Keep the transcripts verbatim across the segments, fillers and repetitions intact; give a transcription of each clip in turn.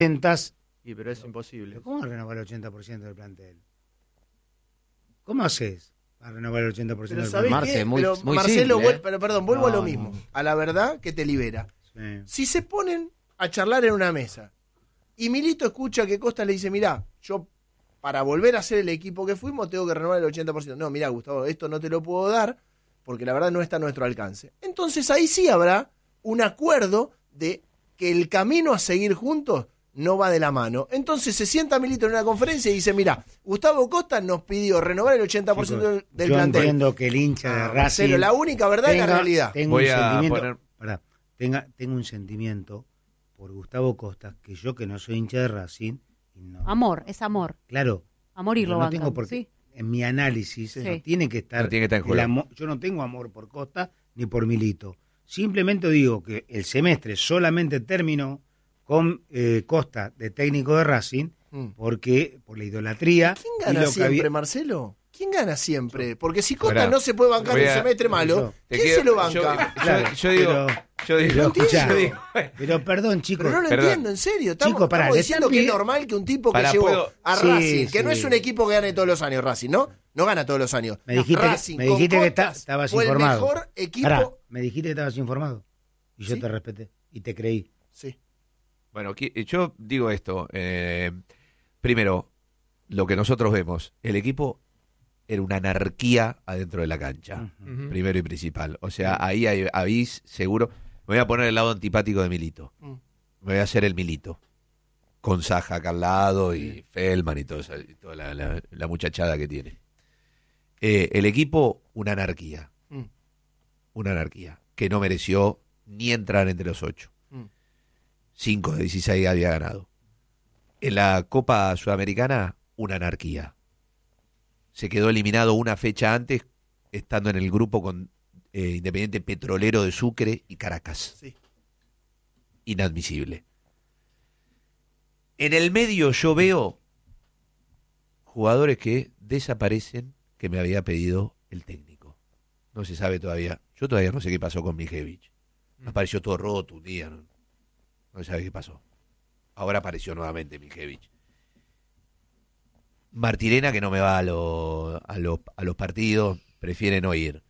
Y pero es imposible. ¿Pero ¿Cómo renovar el ochenta por ciento del plantel? ¿Cómo haces para renovar el ochenta por ciento Pero del plantel? ¿sabés qué? Muy, Pero muy Marcelo, simple, vuel- ¿eh? pero perdón, vuelvo No, a lo mismo. no. A la verdad que te libera. Sí. Si se ponen a charlar en una mesa y Milito escucha que Costa le dice, mirá, yo para volver a ser el equipo que fuimos tengo que renovar el ochenta por ciento. No, mirá, Gustavo, esto no te lo puedo dar porque la verdad no está a nuestro alcance. Entonces ahí sí habrá un acuerdo de que el camino a seguir juntos no va de la mano. Entonces se sienta Milito en una conferencia y dice, mira, Gustavo Costa nos pidió renovar el ochenta por ciento del, del Yo plantel. entiendo que el hincha de Ah, Racing... Marcelo, la única verdad es la realidad. Tengo Voy un a sentimiento, poner- pará, tenga, tengo un sentimiento por Gustavo Costa, que yo que no soy hincha de Racing... y no, Amor, es amor. Claro. Amor y pero lo no bancan, tengo por qué, ¿sí? en mi análisis, Sí. no tiene que estar... No tiene que estar en el juego. amo- yo no tengo amor por Costa ni por Milito. Simplemente digo que el semestre solamente terminó con eh, Costa de técnico de Racing, Mm. porque por la idolatría... ¿Quién y gana lo que siempre, había- Marcelo? ¿Quién gana siempre? Porque si Costa Pará, no se puede bancar voy un a- semestre malo, Te ¿quién quedo- se lo banca? Yo, yo- Claro, yo digo, pero- yo digo, Pero, escuchá, yo digo, pero perdón, chicos. Pero no lo Perdón. entiendo, en serio. Estamos, Chicos, pará, estamos le diciendo están que es pidi- normal que un tipo que Pará, llevó ¿puedo? a Sí, Racing, que sí. no es un equipo que gane todos los años, Racing, ¿no? No gana todos los años. Me dijiste, Racing me con dijiste que esta- Costas estabas fue informado. el mejor equipo. Pará, me dijiste que estabas informado. Y yo ¿Sí? te respeté. Y te creí. Sí. Bueno, qui- yo digo esto. eh, primero, lo que nosotros vemos, el equipo era una anarquía adentro de la cancha, Ujú. primero y principal. O sea, ahí hay- habéis seguro... Me voy a poner el lado antipático de Milito. Mm. Me voy a hacer el Milito. Con Saja acá al lado y Feldman y, todo esa- y toda la, la- la muchachada que tiene. Eh, el equipo, una anarquía. Mm. Una anarquía. Que no mereció ni entrar entre los ocho. Mm. cinco de dieciséis había ganado. En la Copa Sudamericana, una anarquía. Se quedó eliminado una fecha antes, estando en el grupo con eh, Independiente Petrolero de Sucre y Caracas. Sí. Inadmisible. En el medio yo veo jugadores que desaparecen que me había pedido el técnico. No se sabe todavía. Yo todavía no sé qué pasó con Mijevich. Apareció todo roto un día. No, no se sabe qué pasó. Ahora apareció nuevamente Mijevich. Martirena, que no me va a, lo- a, lo- a los partidos, prefiere no ir.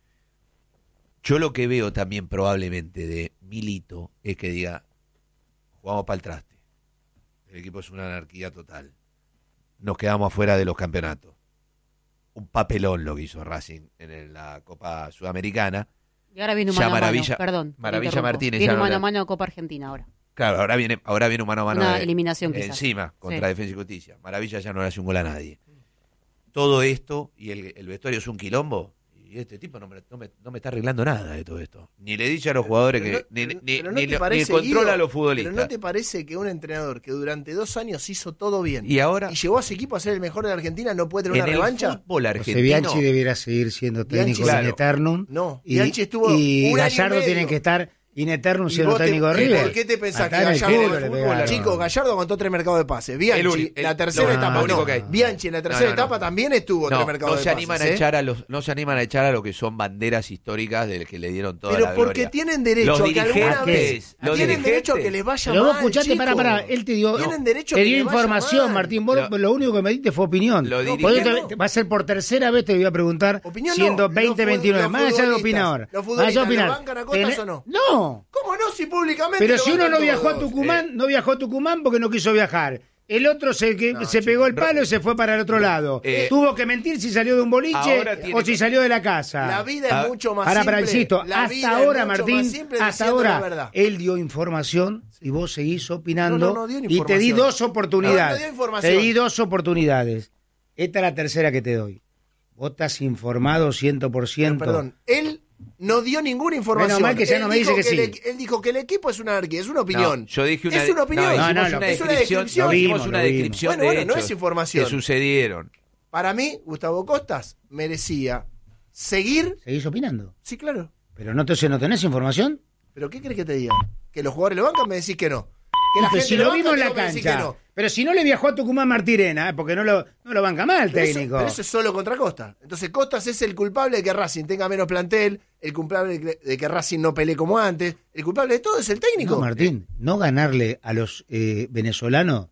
Yo lo que veo también probablemente de Milito es que diga, jugamos para el traste. El equipo es una anarquía total. Nos quedamos afuera de los campeonatos. Un papelón lo que hizo Racing en la Copa Sudamericana. Y ahora viene un Ya mano a mano, Maravilla- perdón. te Maravilla interrumpo. Martínez Viene ya un no mano la- a mano de Copa Argentina ahora. Claro, ahora viene, ahora viene un mano a mano Una de- eliminación quizás. encima contra Sí. Defensa y Justicia. Maravilla ya no le hace un gol a nadie. Todo esto, y el, el vestuario es un quilombo, y este tipo no me, no, me, no me está arreglando nada de todo esto. Ni le dice a los jugadores Pero que... no- ni, pero- ni- pero no ni te lo- ni parece, controla Guido, a los futbolistas. Pero ¿no te parece que un entrenador que durante dos años hizo todo bien Y ahora, y llevó a su equipo a ser el mejor de la Argentina no puede tener en una el revancha? fútbol José argentino... Bianchi debiera seguir siendo técnico Bianchi- in eternum. No, Y, Bianchi estuvo y un año y Gallardo medio. tiene que estar in eternum ¿Y siendo vos te- técnico de y River. ¿Por qué te pensás Acá que en el Gallardo... culo le pegaron. Chicos, Gallardo aguantó tres mercados de pase. Bianchi, El uni- el- la tercera lo- etapa, lo no. único que hay. Bianchi en la tercera No, no, no. etapa también estuvo No, tres mercados no de se animan pases, a ¿eh? echar a los, no se animan a echar a lo que son banderas históricas del que le dieron toda Pero la porque gloria. tienen derecho Los a que alguna dirigentes, vez los tienen derecho a que dirigentes. les vaya Pero mal, vos escuchaste, chicos. pará, pará, él te dio, Tienen derecho a te que dio les vaya información, mal. Martín. Vos Lo- lo único que me diste fue opinión. Lo Por dirige- eso te- va a ser por tercera vez te voy a preguntar, Opinión siendo no, veinte los veintinueve. fut- Más allá de los opinar futbolistas, ahora. los Más allá de futbolistas, opinar. ¿lo bancan a Costas Tenés- o no? No. ¿Cómo no? Si públicamente Pero lo si uno bancan no viajó a todos. Tucumán, no viajó a Tucumán porque no quiso viajar. El otro se, que, No, se chico. pegó el palo y se fue para el otro lado. Eh, Tuvo que mentir si salió de un boliche ahora tiene o si que- salió de la casa. La vida Ah, es mucho más Ahora, simple. para insisto, La hasta vida ahora, es mucho Martín, más simple hasta diciendo la ahora, verdad. él dio información y vos seguís opinando. No, no, no dio y te di información. dos No, oportunidades. no dio información. Te di dos oportunidades. Esta es la tercera que te doy. Vos estás informado cien por Pero, ciento. perdón, él no dio ninguna información. Menos mal que ya Él no me dijo dice que el sí. e- él dijo que el equipo es una anarquía, es una opinión. No, yo dije una, es una opinión. No, hicimos No, no, una lo- es una descripción, descripción. no, hicimos Lo una vimos, lo descripción vimos. de Bueno, bueno, no hechos es información. que sucedieron. Para mí, Gustavo Costas merecía seguir. Seguís opinando. Sí, claro. Pero no, te, ¿no tenés información. ¿Pero qué crees que te diga? ¿Que los jugadores lo bancan? Me decís que no. Que la Pero gente si lo lo banca, vimos en la tengo que decir cancha. que no. Pero si no le viajó a Tucumán Martirena, ¿eh? porque no lo, no lo banca mal el Pero eso, técnico. pero eso es solo contra Costa. Entonces Costas es el culpable de que Racing tenga menos plantel, el culpable de que, de que Racing no pelee como antes, el culpable de todo es el técnico. No, Martín, no ganarle a los eh, venezolanos